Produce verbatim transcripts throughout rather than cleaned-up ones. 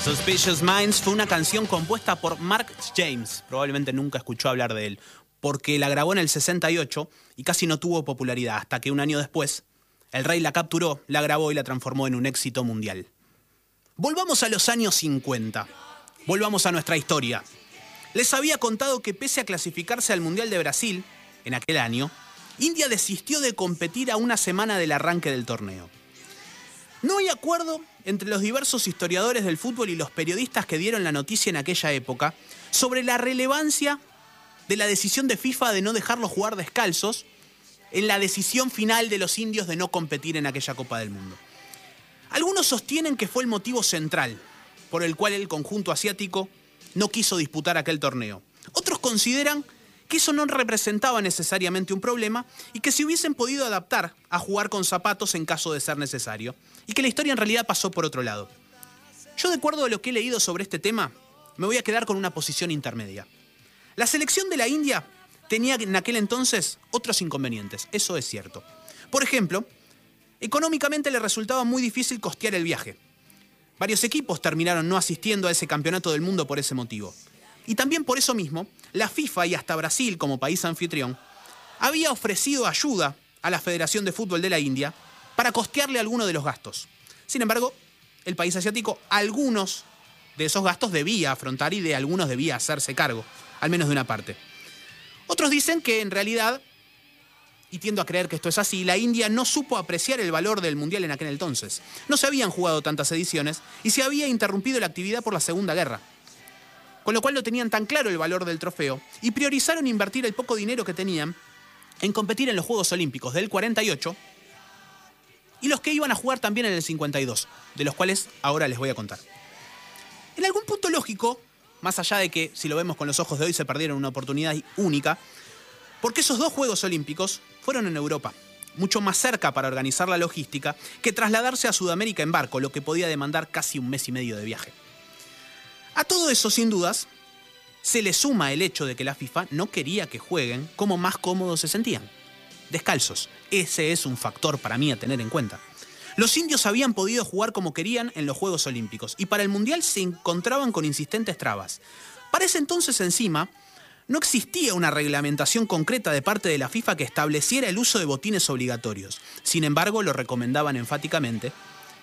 Suspicious Minds fue una canción compuesta por Mark James. Probablemente nunca escuchó hablar de él, porque la grabó en el sesenta y ocho y casi no tuvo popularidad, hasta que un año después, el rey la capturó, la grabó y la transformó en un éxito mundial. Volvamos a los años cincuenta. Volvamos a nuestra historia. Les había contado que pese a clasificarse al Mundial de Brasil, en aquel año, India desistió de competir a una semana del arranque del torneo. No hay acuerdo entre los diversos historiadores del fútbol y los periodistas que dieron la noticia en aquella época sobre la relevancia de la decisión de FIFA de no dejarlos jugar descalzos en la decisión final de los indios de no competir en aquella Copa del Mundo. Algunos sostienen que fue el motivo central por el cual el conjunto asiático no quiso disputar aquel torneo. Otros consideran que eso no representaba necesariamente un problema y que se hubiesen podido adaptar a jugar con zapatos en caso de ser necesario, y que la historia en realidad pasó por otro lado. Yo, de acuerdo a lo que he leído sobre este tema, me voy a quedar con una posición intermedia. La selección de la India tenía en aquel entonces otros inconvenientes, eso es cierto. Por ejemplo, económicamente le resultaba muy difícil costear el viaje. Varios equipos terminaron no asistiendo a ese campeonato del mundo por ese motivo. Y también por eso mismo, la FIFA y hasta Brasil, como país anfitrión, había ofrecido ayuda a la Federación de Fútbol de la India para costearle alguno de los gastos. Sin embargo, el país asiático algunos de esos gastos debía afrontar y de algunos debía hacerse cargo, al menos de una parte. Otros dicen que en realidad, y tiendo a creer que esto es así, la India no supo apreciar el valor del Mundial en aquel entonces. No se habían jugado tantas ediciones y se había interrumpido la actividad por la Segunda Guerra. Con lo cual no tenían tan claro el valor del trofeo y priorizaron invertir el poco dinero que tenían en competir en los Juegos Olímpicos del cuarenta y ocho y los que iban a jugar también en el cincuenta y dos, de los cuales ahora les voy a contar. En algún punto lógico, más allá de que si lo vemos con los ojos de hoy se perdieron una oportunidad única, porque esos dos Juegos Olímpicos fueron en Europa, mucho más cerca para organizar la logística que trasladarse a Sudamérica en barco, lo que podía demandar casi un mes y medio de viaje. A todo eso, sin dudas, se le suma el hecho de que la FIFA no quería que jueguen como más cómodos se sentían, descalzos. Ese es un factor para mí a tener en cuenta. Los indios habían podido jugar como querían en los Juegos Olímpicos y para el Mundial se encontraban con insistentes trabas. Para ese entonces, encima, no existía una reglamentación concreta de parte de la FIFA que estableciera el uso de botines obligatorios. Sin embargo, lo recomendaban enfáticamente.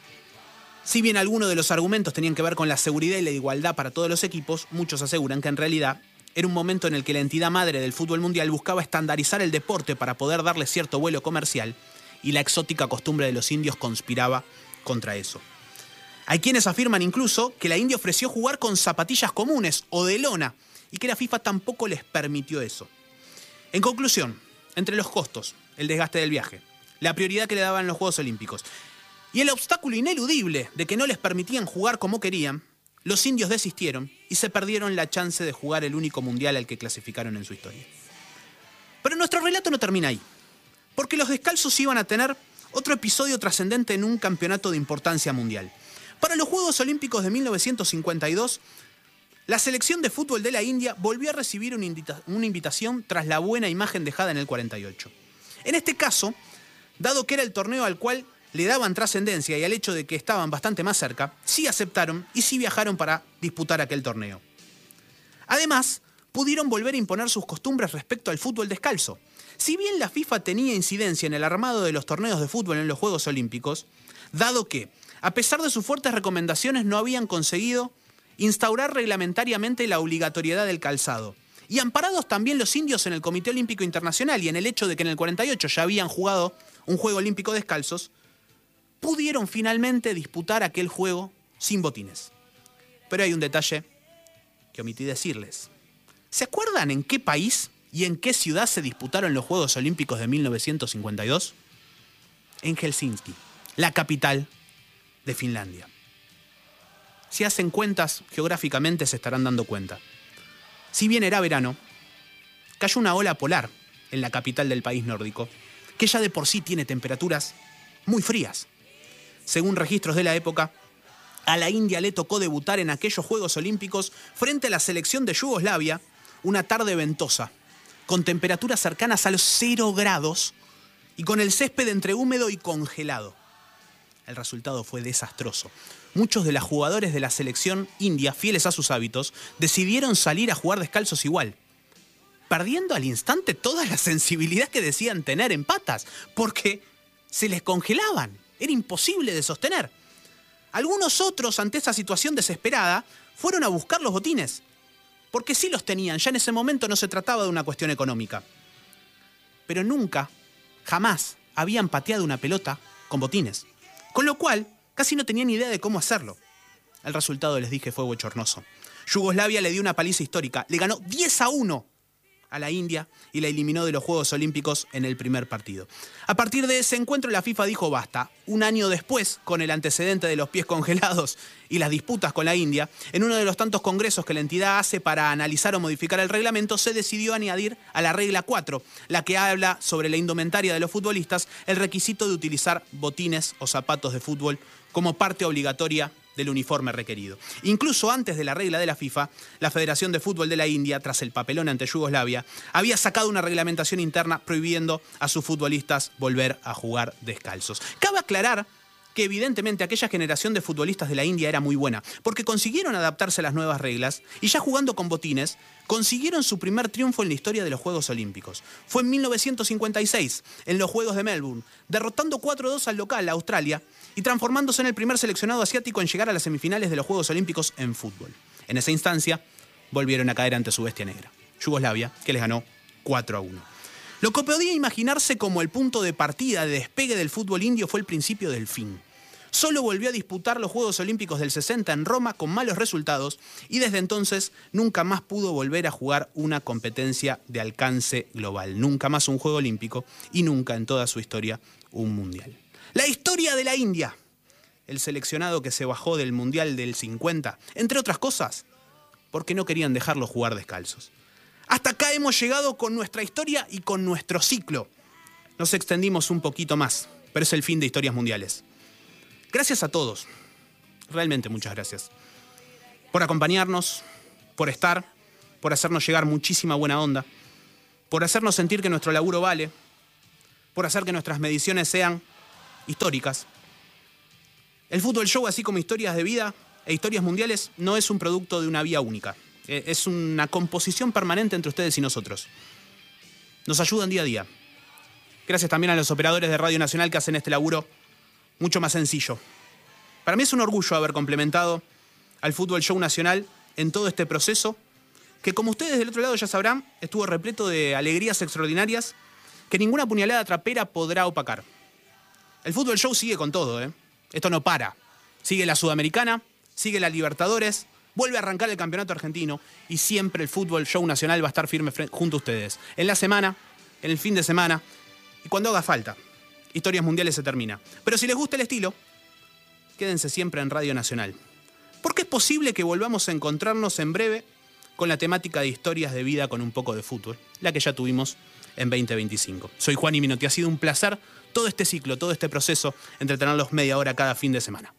Si bien algunos de los argumentos tenían que ver con la seguridad y la igualdad para todos los equipos, muchos aseguran que en realidad era un momento en el que la entidad madre del fútbol mundial buscaba estandarizar el deporte para poder darle cierto vuelo comercial y la exótica costumbre de los indios conspiraba contra eso. Hay quienes afirman incluso que la India ofreció jugar con zapatillas comunes o de lona y que la FIFA tampoco les permitió eso. En conclusión, entre los costos, el desgaste del viaje, la prioridad que le daban los Juegos Olímpicos y el obstáculo ineludible de que no les permitían jugar como querían, los indios desistieron y se perdieron la chance de jugar el único mundial al que clasificaron en su historia. Pero nuestro relato no termina ahí, porque los descalzos iban a tener otro episodio trascendente en un campeonato de importancia mundial. Para los Juegos Olímpicos de mil novecientos cincuenta y dos, la selección de fútbol de la India volvió a recibir una, invita- una invitación tras la buena imagen dejada en el cuarenta y ocho. En este caso, dado que era el torneo al cual le daban trascendencia y al hecho de que estaban bastante más cerca, sí aceptaron y sí viajaron para disputar aquel torneo. Además, pudieron volver a imponer sus costumbres respecto al fútbol descalzo. Si bien la FIFA tenía incidencia en el armado de los torneos de fútbol en los Juegos Olímpicos, dado que, a pesar de sus fuertes recomendaciones, no habían conseguido instaurar reglamentariamente la obligatoriedad del calzado. Y amparados también los indios en el Comité Olímpico Internacional y en el hecho de que en el cuarenta y ocho ya habían jugado un Juego Olímpico descalzos, pudieron finalmente disputar aquel juego sin botines. Pero hay un detalle que omití decirles. ¿Se acuerdan en qué país y en qué ciudad se disputaron los Juegos Olímpicos de mil novecientos cincuenta y dos? En Helsinki, la capital de Finlandia. Si hacen cuentas, geográficamente se estarán dando cuenta. Si bien era verano, cayó una ola polar en la capital del país nórdico, que ya de por sí tiene temperaturas muy frías. Según registros de la época, a la India le tocó debutar en aquellos Juegos Olímpicos frente a la selección de Yugoslavia una tarde ventosa, con temperaturas cercanas a los cero grados y con el césped entre húmedo y congelado. El resultado fue desastroso. muchos de los jugadores de la selección india, fieles a sus hábitos, decidieron salir a jugar descalzos igual, perdiendo al instante toda la sensibilidad que decían tener en patas, porque se les congelaban, era imposible de sostener. Algunos otros, ante esa situación desesperada, fueron a buscar los botines, porque sí los tenían, ya en ese momento no se trataba de una cuestión económica. Pero nunca, jamás, habían pateado una pelota con botines, con lo cual casi no tenían idea de cómo hacerlo. El resultado, les dije, fue bochornoso. Yugoslavia le dio una paliza histórica, le ganó diez a uno a la India y la eliminó de los Juegos Olímpicos en el primer partido. A partir de ese encuentro, la FIFA dijo basta. Un año después, con el antecedente de los pies congelados y las disputas con la India, en uno de los tantos congresos que la entidad hace para analizar o modificar el reglamento, se decidió añadir a la regla cuatro, la que habla sobre la indumentaria de los futbolistas, el requisito de utilizar botines o zapatos de fútbol como parte obligatoria del uniforme requerido. Incluso antes de la regla de la FIFA, la Federación de Fútbol de la India, tras el papelón ante Yugoslavia, había sacado una reglamentación interna prohibiendo a sus futbolistas volver a jugar descalzos. Cabe aclarar que evidentemente aquella generación de futbolistas de la India era muy buena, porque consiguieron adaptarse a las nuevas reglas y ya jugando con botines, consiguieron su primer triunfo en la historia de los Juegos Olímpicos. Fue en mil novecientos cincuenta y seis, en los Juegos de Melbourne, derrotando cuatro a dos al local, a Australia, y transformándose en el primer seleccionado asiático en llegar a las semifinales de los Juegos Olímpicos en fútbol. En esa instancia, volvieron a caer ante su bestia negra, Yugoslavia, que les ganó cuatro a uno. Lo que podía imaginarse como el punto de partida de despegue del fútbol indio fue el principio del fin. Solo volvió a disputar los Juegos Olímpicos del sesenta en Roma con malos resultados y desde entonces nunca más pudo volver a jugar una competencia de alcance global. Nunca más un Juego Olímpico y nunca en toda su historia un Mundial. La historia de la India, el seleccionado que se bajó del Mundial del cincuenta, entre otras cosas, porque no querían dejarlo jugar descalzos. Hasta acá hemos llegado con nuestra historia y con nuestro ciclo. Nos extendimos un poquito más, pero es el fin de Historias Mundiales. Gracias a todos, realmente muchas gracias, por acompañarnos, por estar, por hacernos llegar muchísima buena onda, por hacernos sentir que nuestro laburo vale, por hacer que nuestras mediciones sean históricas. El Fútbol Show, así como Historias de Vida e Historias Mundiales, no es un producto de una vía única. Es una composición permanente entre ustedes y nosotros. Nos ayudan día a día. Gracias también a los operadores de Radio Nacional que hacen este laburo mucho más sencillo. Para mí es un orgullo haber complementado al Fútbol Show Nacional en todo este proceso, que como ustedes del otro lado ya sabrán, estuvo repleto de alegrías extraordinarias que ninguna puñalada trapera podrá opacar. El Fútbol Show sigue con todo, ¿eh? Esto no para. Sigue la Sudamericana, sigue la Libertadores, vuelve a arrancar el Campeonato Argentino y siempre el Fútbol Show Nacional va a estar firme junto a ustedes. En la semana, en el fin de semana y cuando haga falta. Historias Mundiales se termina. Pero si les gusta el estilo, quédense siempre en Radio Nacional. Porque es posible que volvamos a encontrarnos en breve con la temática de Historias de Vida con un poco de fútbol, la que ya tuvimos en veinte veinticinco. Soy Juan y Minotti, ha sido un placer todo este ciclo, todo este proceso, entretenerlos media hora cada fin de semana.